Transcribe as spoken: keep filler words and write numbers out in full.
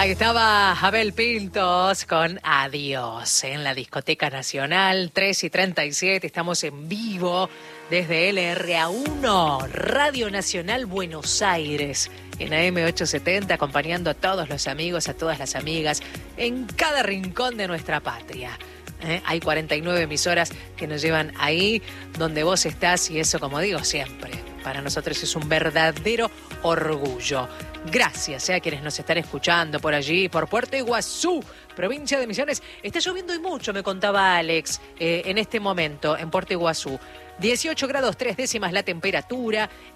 Ahí estaba Abel Pintos con Adiós en la Discoteca Nacional, tres y treinta y siete. Estamos en vivo desde L R A uno, Radio Nacional Buenos Aires, en A M ochocientos setenta, acompañando a todos los amigos, a todas las amigas, en cada rincón de nuestra patria. ¿Eh? Hay cuarenta y nueve emisoras que nos llevan ahí donde vos estás, y eso, como digo siempre, para nosotros es un verdadero orgullo. Gracias eh, a quienes nos están escuchando por allí, por Puerto Iguazú, provincia de Misiones. Está lloviendo y mucho, me contaba Alex, eh, en este momento en Puerto Iguazú. dieciocho grados tres décimas la temperatura.